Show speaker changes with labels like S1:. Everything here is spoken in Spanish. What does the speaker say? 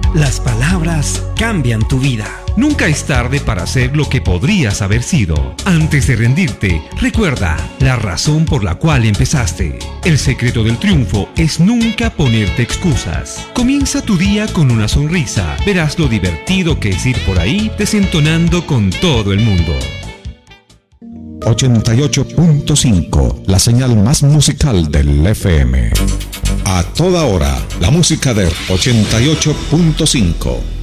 S1: Las palabras cambian tu vida. Nunca es tarde para ser lo que podrías haber sido. Antes de rendirte, recuerda la razón por la cual empezaste. El secreto del triunfo es nunca ponerte excusas. Comienza tu día con una sonrisa. Verás lo divertido que es ir por ahí desentonando con todo el mundo.
S2: 88.5, la señal más musical del FM. A toda hora, la música de 88.5.